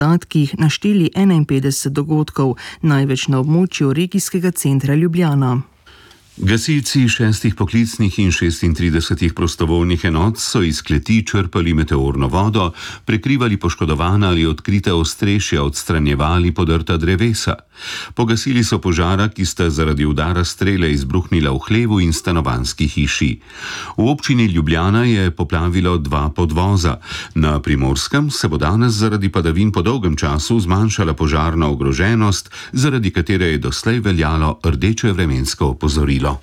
podatkih našteli 51 dogodkov, največ na območju regijskega centra Ljubljana. Gasilci 6 poklicnih in 36 prostovoljnih enot so iz kleti črpali meteorno vodo, prekrivali poškodovana ali odkrita ostrešja, odstranjevali podrta drevesa. Pogasili so požara, ki sta zaradi udara strele izbruhnila v hlevu in stanovanjski hiši. V občini Ljubljana je poplavilo 2 podvoza. Na Primorskem se bo danes zaradi padavin po dolgem času zmanjšala požarna ogroženost, zaradi katere je doslej veljalo rdeče vremensko opozorilo.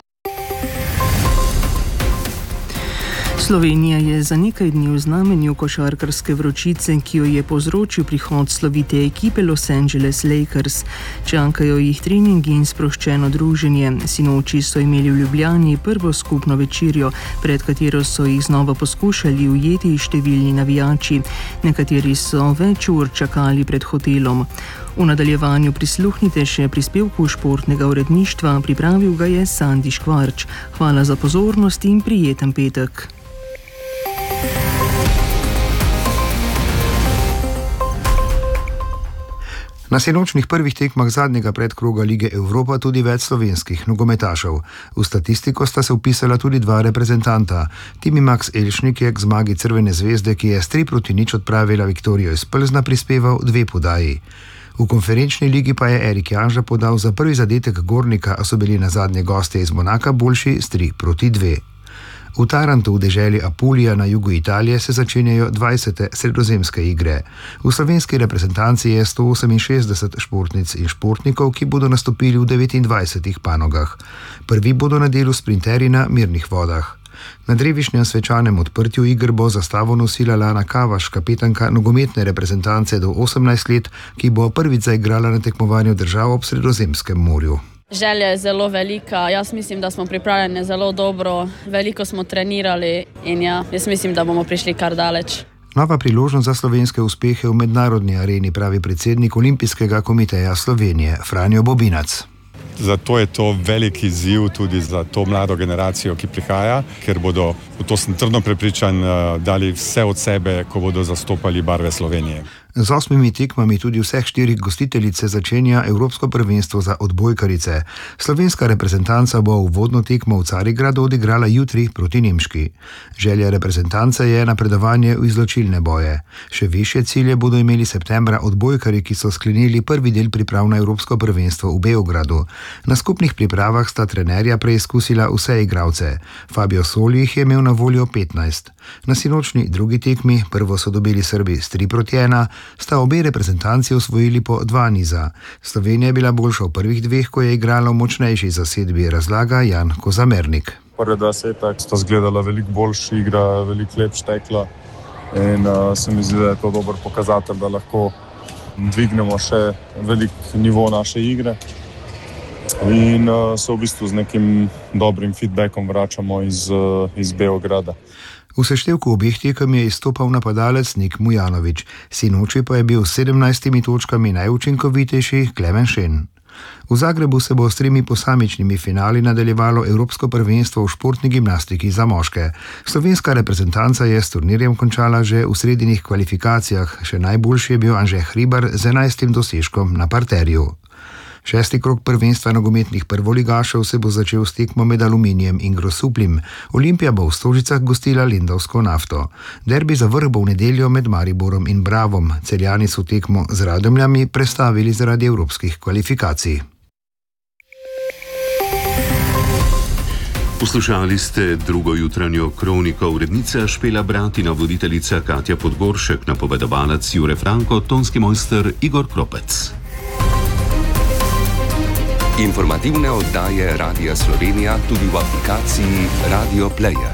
Slovenija je za nekaj dni v znamenju košarkarske vročice, ki jo je povzročil prihod slovite ekipe Los Angeles Lakers. Čakajo jih treningi in sproščeno druženje. Sinoči so imeli v Ljubljani prvo skupno večerjo, pred katero so jih znova poskušali ujeti številni navijači. Nekateri so več ur čakali pred hotelom. V nadaljevanju prisluhnite še prispevku športnega uredništva, pripravil ga je Sandi Škvarč. Hvala za pozornost in prijeten petek. Na sinočnih prvih tekmah zadnjega predkroga Lige Evropa tudi več slovenskih nogometašev. V statistiko sta se vpisala tudi 2 reprezentanta. Timi Max Elšnik je k zmagi Crvene zvezde, ki je s 3-0 odpravila Viktorijo iz Plzna, prispeval 2 podaji. V konferenčni ligi pa je Erik Janža podal za prvi zadetek Gornika, a so bili nazadnje gostje iz Monaka boljši s 3-2. V Tarantu, v deželi Apulija na jugu Italije, se začenjajo 20. sredozemske igre. V slovenski reprezentanci je 168 športnic in športnikov, ki bodo nastopili v 29 panogah. Prvi bodo na delu sprinterji na mirnih vodah. Na drevišnjem svečanem odprtju iger bo zastavo nosila Lana Kavaš, kapetanka nogometne reprezentance do 18 let, ki bo prvič zaigrala na tekmovanju držav ob Sredozemskem morju. Želja je zelo velika, jaz mislim, da smo pripravljeni zelo dobro, veliko smo trenirali in jaz mislim, da bomo prišli kar daleč. Nova priložnost za slovenske uspehe v mednarodni areni, pravi predsednik Olimpijskega komiteja Slovenije Franjo Bobinac. Zato je to velik izziv tudi za to mlado generacijo, ki prihaja, ker bodo, v to sem trdno prepričan, dali vse od sebe, ko bodo zastopali barve Slovenije. Z 8 tekmami tudi vseh 4 gostiteljice začenja Evropsko prvenstvo za odbojkarice. Slovenska reprezentanca bo uvodno tekmo v Carigradu odigrala jutri proti Nemški. Želja reprezentance je napredovanje v izločilne boje. Še višje cilje bodo imeli septembra odbojkari, ki so sklenili prvi del priprav na Evropsko prvenstvo v Beogradu. Na skupnih pripravah sta trenerja preizkusila vse igralce. Fabio Soli jih je imel na voljo 15. Na sinočni drugi tekmi, prvo so dobili Srbi s 3-1, sta obe reprezentanci osvojili po 2 niza. Slovenija je bila boljša v prvih 2, ko je igrala v močnejši zasedbi, razlaga Jan Kozamernik. Prve 2 seta sta zgledala veliko boljša igra, veliko lepš tekla in se mi zdi, da je to dober pokazatelj, da lahko dvignemo še velik nivo naše igre in se v bistvu z nekim dobrim feedbackom vračamo iz Beograda. V seštevku obeh tekem je izstopal napadalec Nik Mujanović, sinoči pa je bil s 17 točkami najučinkovitejši Klemen Šen. V Zagrebu se bo s 3 posamičnimi finali nadaljevalo Evropsko prvenstvo v športni gimnastiki za moške. Slovenska reprezentanca je s turnirjem končala že v sredinjih kvalifikacijah, še najboljši je bil Anže Hribar z 11 dosežkom na parterju. 6. krog prvenstva nogometnih prvoligašev se bo začel s tekmo med Aluminijem in Grosupljem. Olimpija bo v Stožicah gostila Lendavsko nafto. Derbi za vrh bo v nedeljo med Mariborom in Bravom. Celjani so tekmo z Radomljami prestavili zaradi evropskih kvalifikacij. Poslušali ste drugo jutranjo kroniko, urednica Špela Bratina, voditeljica Katja Podgoršek, napovedovalec Jure Franko, tonski mojster Igor Kropec. Informativne oddaje Radia Slovenija tudi v aplikaciji Radio Player.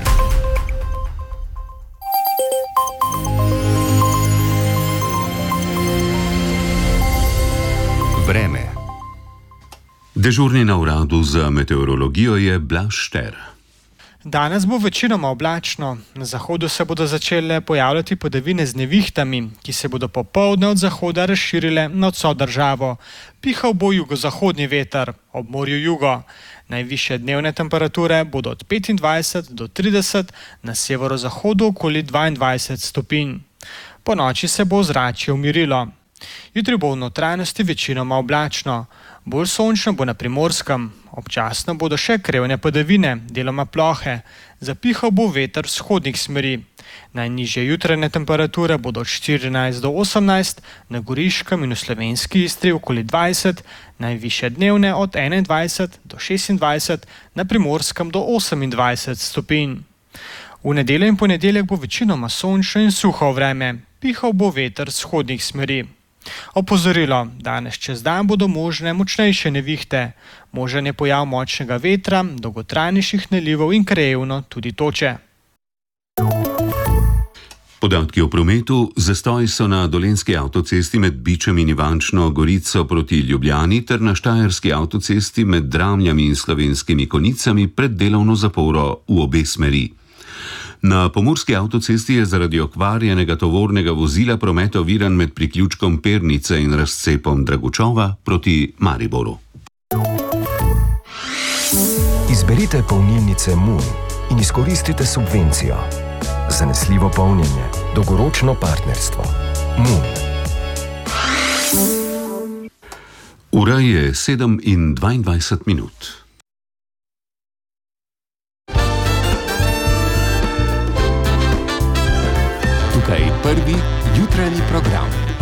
Vreme. Dežurni na uradu za meteorologijo je Blaž Šter. Danes bo večinoma oblačno. Na zahodu se bodo začele pojavljati padavine z nevihtami, ki se bodo popoldne od zahoda razširile nad vso državo. Pihal bo jugozahodni veter, ob morju jugo. Najvišje dnevne temperature bodo od 25 do 30, na severozahodu okoli 22 stopinj. Po noči se bo ozračje umirilo. Jutri bo v notranjosti večinoma oblačno, bolj sončno bo na Primorskem, občasno bodo še krevne padavine, deloma plohe, zapihal bo veter vzhodnih smeri. Najnižje jutranje temperature bodo od 14 do 18, na Goriškem in v Slovenski Istri okoli 20, najvišje dnevne od 21 do 26, na Primorskem do 28 stopinj. V nedeljo in ponedeljek bo večinoma sončno in suho vreme, pihal bo veter vzhodnih smeri. Opozorilo, danes čez dan bodo možne močnejše nevihte, možen je pojav močnega vetra, dolgotrajnejših nalivov in krajevno tudi toče. Podatki o prometu. Zastoj so na Dolenjski avtocesti med Bičem in Ivančno Gorico proti Ljubljani ter na Štajerski avtocesti med Dramljami in Slovenskimi Konicami pred delovno zaporo v obe smeri. Na Pomurski avtocesti je zaradi okvarjenega tovornega vozila promet oviran med priključkom Pernice in razcepom Dragučova proti Mariboru. Izberite polnilnice Moon in izkoristite subvencijo. Zanesljivo polnjenje, dolgoročno partnerstvo. Moon. Ura je 7:22. Tukaj prvi jutranji program.